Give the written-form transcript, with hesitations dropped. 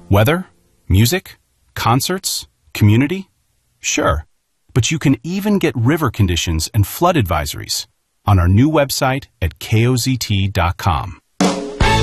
Weather? Music? Concerts? Community? Sure, but you can even get river conditions and flood advisories on our new website at kozt.com.